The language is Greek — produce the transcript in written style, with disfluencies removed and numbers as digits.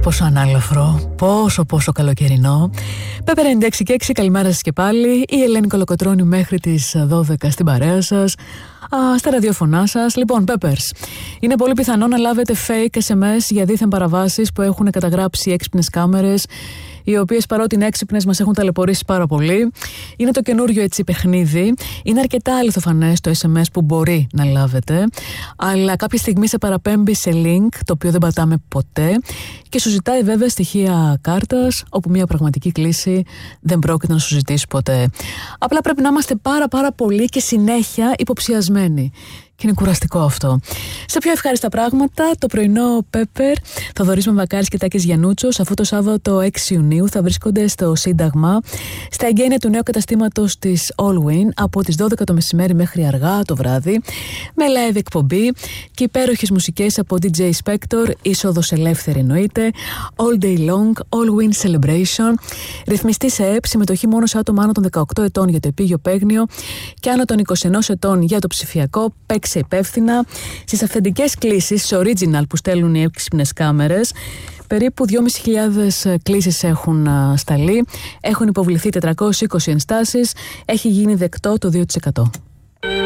πόσο ανάλαφρο, πόσο καλοκαιρινό. Πέπερ 96 και 6, καλημέρα σας και πάλι. Η Ελένη Κολοκοτρώνη μέχρι τις 12 στην παρέα σας, στα ραδιοφωνά σας. Λοιπόν, Peppers, είναι πολύ πιθανό να λάβετε fake SMS για δίθεν παραβάσεις που έχουν καταγράψει έξυπνες κάμερες, οι οποίες παρότι είναι έξυπνες μας έχουν ταλαιπωρήσει πάρα πολύ. Είναι το καινούριο έτσι παιχνίδι. Είναι αρκετά αληθοφανές το SMS που μπορεί να λάβετε, αλλά κάποια στιγμή σε παραπέμπει σε link το οποίο δεν πατάμε ποτέ και σου ζητάει βέβαια στοιχεία κάρτας, όπου μια πραγματική κλήση δεν πρόκειται να σου ζητήσει ποτέ. Απλά πρέπει να είμαστε πάρα πολύ και συνέχεια υποψιασμένοι. Και είναι κουραστικό αυτό. Σε πιο ευχάριστα πράγματα, το πρωινό Pepper, Θοδωρής Μαμβακάρης και Τάκης Γιαννούτσος, αυτό το Σάββατο 6 Ιουνίου θα βρίσκονται στο Σύνταγμα, στα εγγένεια του νέου καταστήματος της Allwyn, από τις 12 το μεσημέρι μέχρι αργά το βράδυ, με live εκπομπή και υπέροχες μουσικές από DJ Spector, είσοδος ελεύθερη εννοείται, all day long, Allwyn celebration, ρυθμιστή σε ΕΠ, συμμετοχή μόνο σε άτομα άνω των 18 ετών για το επίγειο παίγνιο και άνω των 21 ετών για το ψηφιακό. Παίξε υπεύθυνα. Στις αυθεντικές κλήσεις, στις original που στέλνουν οι έξυπνες κάμερες, περίπου 2.500 κλήσεις έχουν σταλεί. Έχουν υποβληθεί 420 ενστάσεις. Έχει γίνει δεκτό το 2%.